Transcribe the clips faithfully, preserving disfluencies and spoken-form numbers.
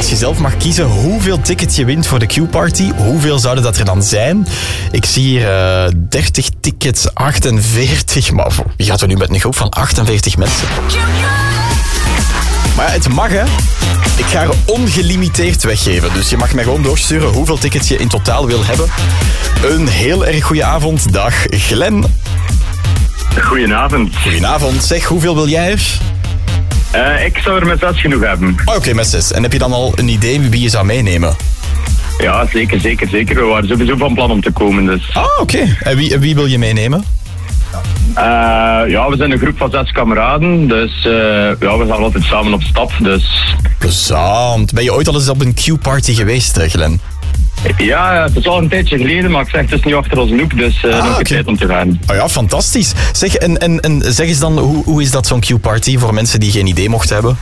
als je zelf mag kiezen hoeveel tickets je wint voor de Q-party, hoeveel zouden dat er dan zijn? Ik zie hier uh, dertig tickets, achtenveertig, maar wie gaat er nu met een groep van achtenveertig mensen? Maar ja, het mag, hè. Ik ga er ongelimiteerd weggeven. Dus je mag mij gewoon doorsturen hoeveel tickets je in totaal wil hebben. Een heel erg goede avond. Dag, Glenn. Goedenavond. Goedenavond. Zeg, hoeveel wil jij er? Uh, ik zou er met zes genoeg hebben. Oh, Oké, okay, met zes. En heb je dan al een idee wie je zou meenemen? Ja, zeker, zeker, zeker. We waren sowieso van plan om te komen, dus... Ah, oké. Okay. En wie, wie wil je meenemen? Uh, ja, we zijn een groep van zes kameraden, dus uh, ja, we gaan altijd samen op stap, dus... Plezant. Ben je ooit al eens op een Q-party geweest, Glenn? Ja, het is al een tijdje geleden, maar ik zeg, het is nu achter ons loop, dus uh, ah, nog okay. een tijd om te gaan. Oh ja, fantastisch. Zeg, en, en, en zeg eens dan, hoe, hoe is dat zo'n Q-party voor mensen die geen idee mochten hebben?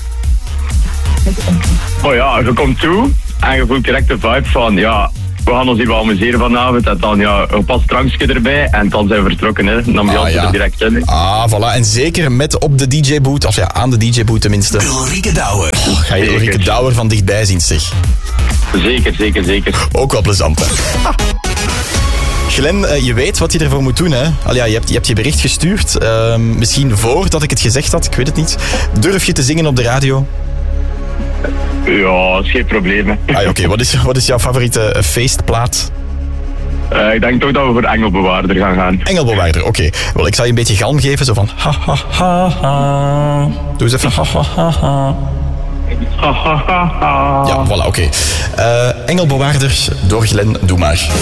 Oh ja, je komt toe en je voelt direct de vibe van, ja... We gaan ons hier wel amuseren vanavond. En dan ja, een pas drankje erbij. En dan zijn we vertrokken. Hè. Dan ben je ah, ja. er direct in. Ah, voilà. En zeker met op de D J-boot. Of ja, aan de D J-boot tenminste. Ulrike Douwer. Oh, ga je Ulrike Douwer van dichtbij zien, zeg. Zeker, zeker, zeker. Ook wel plezant, hè. Ah. Glenn, uh, je weet wat je ervoor moet doen, hè? Al ja, je, hebt, je hebt je bericht gestuurd. Uh, misschien voordat ik het gezegd had. Ik weet het niet. Durf je te zingen op de radio? Ja, dat is geen probleem. Ah, Oké, okay. wat, is, wat is jouw favoriete feestplaat? Uh, ik denk toch dat we voor Engelbewaarder gaan gaan. Engelbewaarder, oké. Okay. Wel, ik zal je een beetje galm geven, zo van ha ha ha ha. Doe eens even ha ha ha ha. Ha ha ha ha. Ja, voilà, oké. Okay. Uh, Engelbewaarders door Glenn, doe maar.